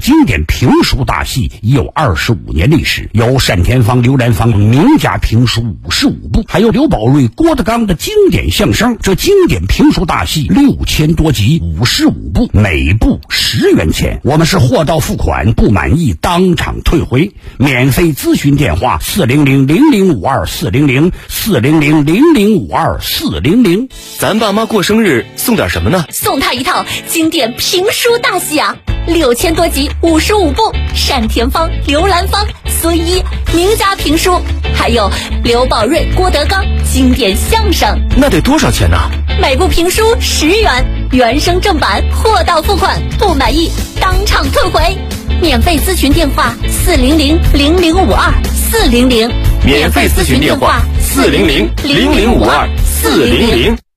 经典评书大戏已有25年历史，有单田芳、刘兰芳名家评书55部，还有刘宝瑞、郭德纲的经典相声。这经典评书大戏6000多集，55部，每部10元钱。我们是货到付款，不满意当场退回。免费咨询电话400-0052-400，400-0052-400。 咱爸妈过生日送点什么呢？ 送他一套经典评书大戏啊，6000多集，55部，单田芳、刘兰芳、孙一名家评书，还有刘宝瑞、郭德纲经典相声。 那得多少钱呢？ 每部评书10元，原声正版，货到付款，不满意当场退回。免费咨询电话400-0052-400， 免费咨询电话400-0052-400。